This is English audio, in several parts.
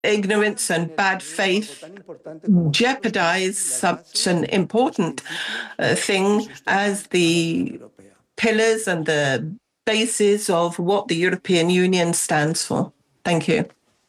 ignorance and bad faith jeopardize such an important thing as the pillars and the basis of what the European Union stands for. Thank you.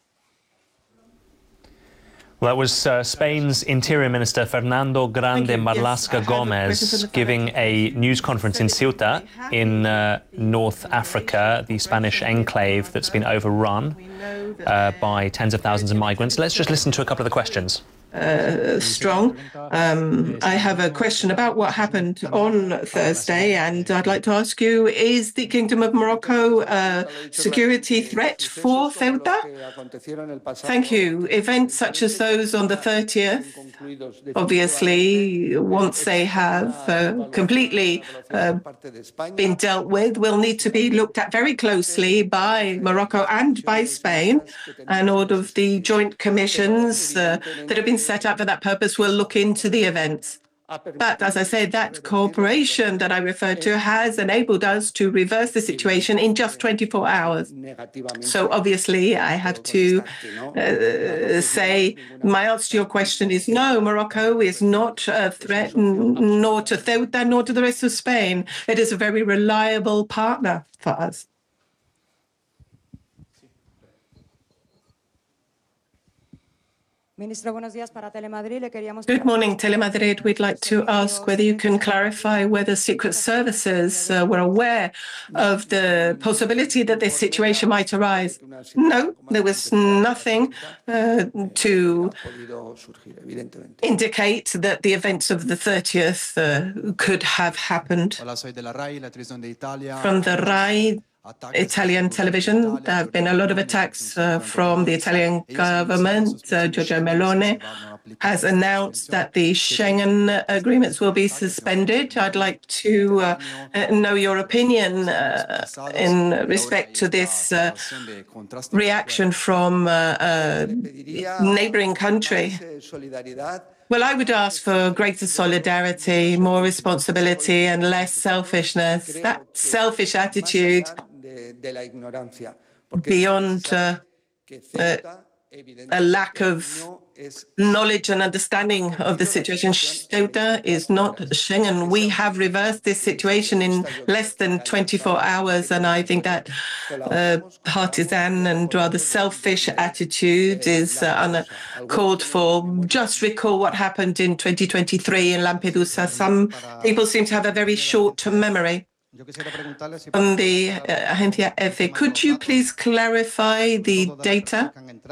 Well, that was Spain's Interior Minister Fernando Grande Marlaska Gomez giving a news conference in Ceuta in North Africa, the Spanish enclave that's been overrun by tens of thousands of migrants. Let's just listen to a couple of the questions. Strong. I have a question about what happened on Thursday, and I'd like to ask you, is the Kingdom of Morocco a security threat for Ceuta? Thank you. Events such as those on the 30th, obviously, once they have completely been dealt with, will need to be looked at very closely by Morocco and by Spain, and all of the joint commissions that have been set up for that purpose will look into the events. But as I said, that cooperation that I referred to has enabled us to reverse the situation in just 24 hours. So obviously, I have to say my answer to your question is no, Morocco is not a threat, nor to Ceuta, nor to the rest of Spain. It is a very reliable partner for us. Good morning, Telemadrid. We'd like to ask whether you can clarify whether secret services were aware of the possibility that this situation might arise. No, there was nothing to indicate that the events of the 30th could have happened. From the RAI Italian television, there have been a lot of attacks from the Italian government. Giorgia Meloni has announced that the Schengen agreements will be suspended. I'd like to know your opinion in respect to this reaction from a neighboring country. Well, I would ask for greater solidarity, more responsibility, and less selfishness. That selfish attitude beyond a lack of knowledge and understanding of the situation. Ceuta is not Schengen. We have reversed this situation in less than 24 hours, and I think that partisan and rather selfish attitude is uncalled for. Just recall what happened in 2023 in Lampedusa. Some people seem to have a very short memory. On the Agencia EFE, could you please clarify the data